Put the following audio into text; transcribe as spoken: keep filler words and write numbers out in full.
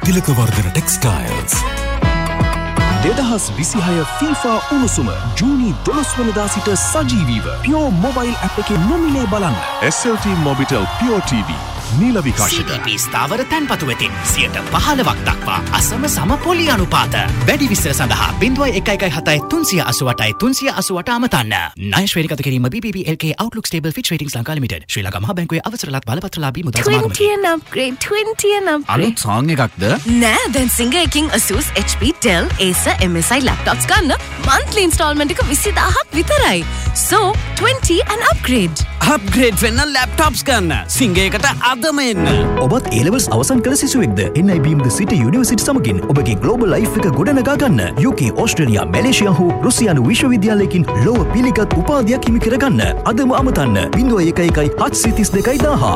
තිලකවර්ධන textiles. දෙදහස් විසිහය FIFA උණුසුම ජූනි දොළොස් වෙනිදා සිට සජීවීව Pure Mobile app එකේ නොමිලේ බලන්න. S L T Mobitel Pure T V නීල විකාශක. C D P ස්ථාවර තැන්පතු වෙතින් සියයට පහළොවක් දක්වා අසම සම පොලි අනුපාත. වැඩි විස්තර සඳහා ज़ीरो एक एक सात तीन आठ आठ तीन आठ आठ අමතන්න. ණය ශ්‍රේණිගත කිරීම B B B L K Outlook Stable Fitch Ratings Lanka limited. ශ්‍රී ලංකා මහා බැංකුවේ අවසරලත් බලපත්‍රලාභී මුදල් සමාගමකි. twenty and upgrade twenty and upgrade. අලුත් song එකක්ද? නෑ දැන් සිංගර් එකකින් Asus H P Dell Acer M S I laptops ගන්න monthly installment එක විසි දාහක් විතරයි. So twenty and upgrade. Upgrade වෙන්න ලැප්ටොප්ස් ගන්න. සිංගර් එකට අදම එන්න. ඔබත් A levels අවසන් කළ සිසුවෙක්ද? N I B M The City University සමගින් ඔබගේ global life එක ගොඩනගා ගන්න. U K, Australia, Malaysia හෝ රුසියානු විශ්වවිද්‍යාලයකින් ලොව පිළිගත් උපාධියක් හිමි කරගන්න. අදම අමතන්න. ज़ीरो एक एक सात तीन दो